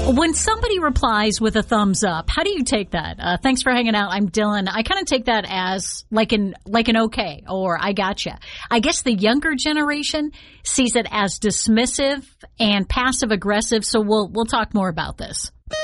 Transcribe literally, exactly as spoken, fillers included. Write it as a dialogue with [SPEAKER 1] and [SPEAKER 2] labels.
[SPEAKER 1] When somebody replies with a thumbs up, how do you take that? Uh, thanks for hanging out. I'm Dylan. I kind of take that as like an like an okay, or I gotcha. I guess the younger generation sees it as dismissive and passive aggressive. So we'll we'll talk more about this.